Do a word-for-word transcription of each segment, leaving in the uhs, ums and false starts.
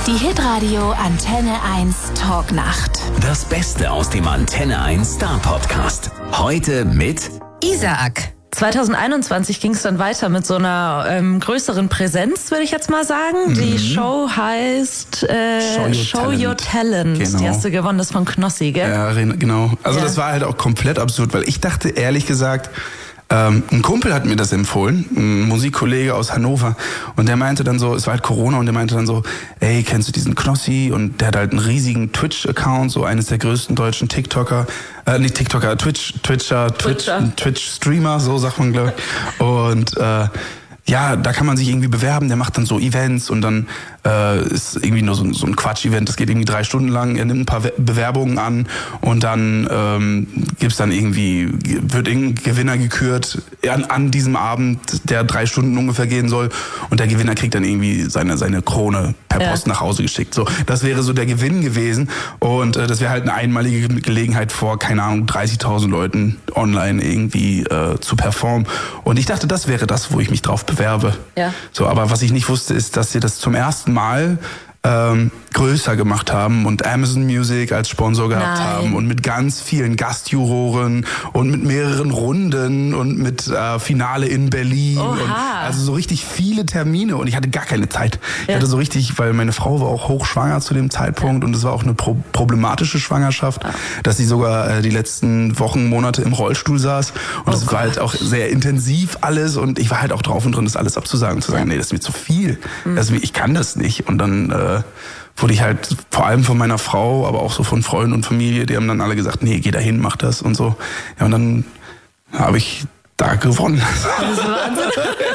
Die Hitradio Antenne eins Talknacht. Das Beste aus dem Antenne eins Star Podcast. Heute mit Isaac. zwanzig einundzwanzig ging es dann weiter mit so einer ähm, größeren Präsenz, würde ich jetzt mal sagen. Mhm. Die Show heißt äh, Show, Your, Show Talent. Your Talent. Genau. Die hast du gewonnen, das von Knossi, gell? Ja, genau. Also ja. Das war halt auch komplett absurd, weil ich dachte, ehrlich gesagt, ähm, ein Kumpel hat mir das empfohlen, ein Musikkollege aus Hannover, und der meinte dann so, es war halt Corona, und der meinte dann so, ey, kennst du diesen Knossi? Und der hat halt einen riesigen Twitch-Account, so eines der größten deutschen TikToker, äh, nicht TikToker, Twitch, Twitcher, Twitch, Twitch-Streamer, so sagt man, glaube ich. Und äh, ja, da kann man sich irgendwie bewerben, der macht dann so Events, und dann äh, ist irgendwie nur so, so ein Quatsch-Event, das geht irgendwie drei Stunden lang, er nimmt ein paar Bewerbungen an, und dann ähm, gibt's dann irgendwie, wird irgendein Gewinner gekürt an, an diesem Abend, der drei Stunden ungefähr gehen soll, und der Gewinner kriegt dann irgendwie seine, seine Krone per Post ja. nach Hause geschickt. So, das wäre so der Gewinn gewesen, und äh, das wäre halt eine einmalige Gelegenheit vor, keine Ahnung, dreißigtausend Leuten online irgendwie äh, zu performen. Und ich dachte, das wäre das, wo ich mich drauf bewerbe. Ja. So, aber was ich nicht wusste, ist, dass sie das zum ersten Mal ähm, größer gemacht haben und Amazon Music als Sponsor gehabt Nein. haben und mit ganz vielen Gastjuroren und mit mehreren Runden und mit äh, Finale in Berlin. Und also so richtig viele Termine, und ich hatte gar keine Zeit. Ja. Ich hatte so richtig, weil meine Frau war auch hochschwanger zu dem Zeitpunkt, ja. und es war auch eine pro- problematische Schwangerschaft, ja. dass sie sogar äh, die letzten Wochen, Monate im Rollstuhl saß, und es oh war halt auch sehr intensiv alles, und ich war halt auch drauf und drin, das alles abzusagen, zu sagen, ja. nee, das ist mir zu viel. Mhm. Also ich kann das nicht. Und dann äh, wurde ich halt vor allem von meiner Frau, aber auch so von Freunden und Familie, die haben dann alle gesagt, nee, geh da hin, mach das und so. Ja, und dann habe ich da gewonnen. Das ist Wahnsinn.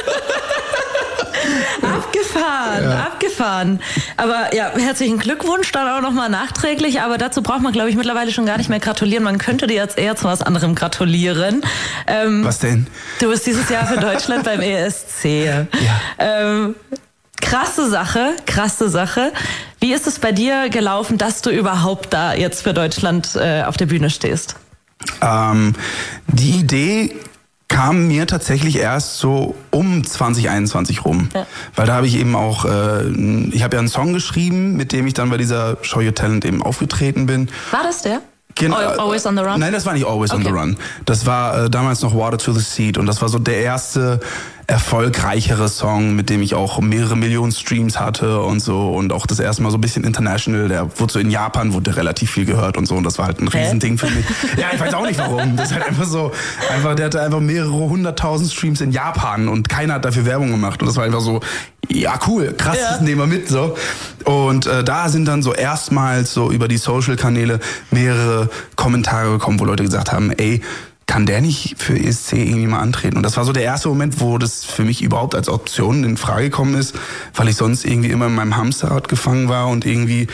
Abgefahren, ja. abgefahren. Aber ja, herzlichen Glückwunsch dann auch nochmal nachträglich, aber dazu braucht man, glaube ich, mittlerweile schon gar nicht mehr gratulieren. Man könnte dir jetzt eher zu was anderem gratulieren. Ähm, was denn? Du bist dieses Jahr für Deutschland beim E S C. Ja. Ähm, Krasse Sache, krasse Sache. Wie ist es bei dir gelaufen, dass du überhaupt da jetzt für Deutschland äh, auf der Bühne stehst? Ähm, die Idee kam mir tatsächlich erst so um zwanzig einundzwanzig rum. Ja. Weil da habe ich eben auch, äh, ich habe ja einen Song geschrieben, mit dem ich dann bei dieser Show Your Talent eben aufgetreten bin. War das der? Genau. Always on the Run? Nein, das war nicht Always okay. on the Run. Das war äh, damals noch Water to the Seed, und das war so der erste erfolgreichere Song, mit dem ich auch mehrere Millionen Streams hatte und so, und auch das erste Mal so ein bisschen international. Der wurde so in Japan, wurde relativ viel gehört und so, und das war halt ein Riesending für mich. Ja, ich weiß auch nicht warum. Das ist halt einfach so, einfach, der hatte einfach mehrere hunderttausend Streams in Japan, und keiner hat dafür Werbung gemacht, und das war einfach so, ja cool, krass, ja. nehmen wir mit, so. Und äh, da sind dann so erstmals so über die Social-Kanäle mehrere Kommentare gekommen, wo Leute gesagt haben, ey, kann der nicht für E S C irgendwie mal antreten? Und das war so der erste Moment, wo das für mich überhaupt als Option in Frage gekommen ist, weil ich sonst irgendwie immer in meinem Hamsterrad gefangen war und irgendwie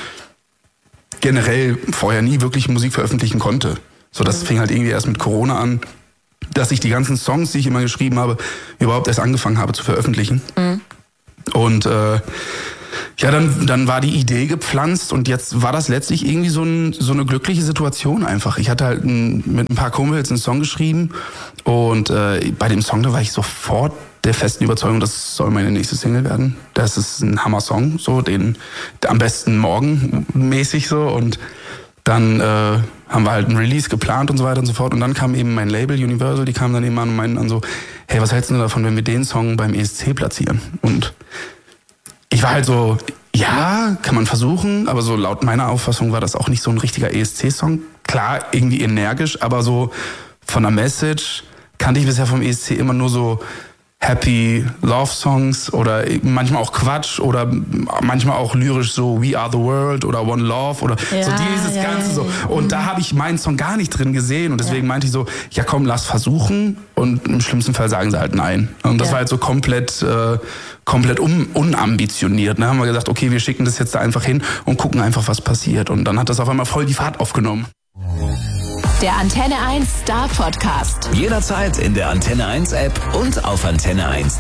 generell vorher nie wirklich Musik veröffentlichen konnte. So, das fing halt irgendwie erst mit Corona an, dass ich die ganzen Songs, die ich immer geschrieben habe, überhaupt erst angefangen habe zu veröffentlichen. Mhm. Und äh, ja, dann, dann war die Idee gepflanzt, und jetzt war das letztlich irgendwie so, ein, so eine glückliche Situation einfach. Ich hatte halt ein, mit ein paar Kumpels einen Song geschrieben, und äh, bei dem Song, da war ich sofort der festen Überzeugung, das soll meine nächste Single werden. Das ist ein Hammer-Song, so den am besten morgen mäßig so, und dann äh, haben wir halt einen Release geplant und so weiter und so fort, und dann kam eben mein Label Universal, die kamen dann eben an und meinten dann so, hey, was hältst du davon, wenn wir den Song beim E S C platzieren? Und ich war halt so, ja, kann man versuchen, aber so laut meiner Auffassung war das auch nicht so ein richtiger E S C-Song. Klar, irgendwie energisch, aber so von der Message kannte ich bisher vom E S C immer nur so Happy Love Songs oder manchmal auch Quatsch oder manchmal auch lyrisch so We Are the World oder One Love oder ja, so dieses ja, Ganze so. Und mhm. da habe ich meinen Song gar nicht drin gesehen, und deswegen ja. meinte ich so, ja komm, lass versuchen, und im schlimmsten Fall sagen sie halt nein. Und das ja. war halt so komplett äh, komplett un- unambitioniert. Da haben wir gesagt, okay, wir schicken das jetzt da einfach hin und gucken einfach, was passiert. Und dann hat das auf einmal voll die Fahrt aufgenommen. Der Antenne eins Star Podcast. Jederzeit in der Antenne eins App und auf antenne eins